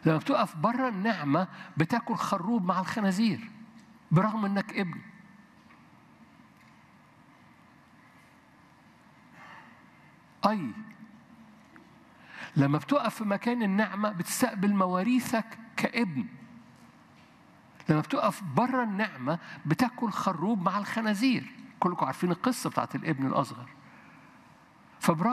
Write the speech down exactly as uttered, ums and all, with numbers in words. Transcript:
لما بتقف بره النعمة بتاكل خروب مع الخنازير برغم انك ابن. اي لما بتقف في مكان النعمة بتستقبل مواريثك كابن. لما بتقف بره النعمة بتاكل خروب مع الخنازير. كلكم عارفين القصة بتاعت الابن الأصغر. فبرغم